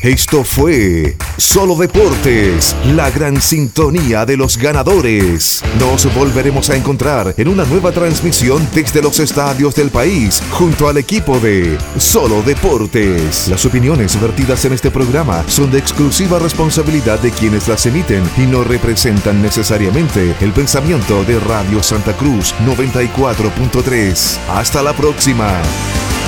Esto fue Solo Deportes, la gran sintonía de los ganadores. Nos volveremos a encontrar en una nueva transmisión desde los estadios del país, junto al equipo de Solo Deportes. Las opiniones vertidas en este programa son de exclusiva responsabilidad de quienes las emiten y no representan necesariamente el pensamiento de Radio Santa Cruz 94.3. Hasta la próxima.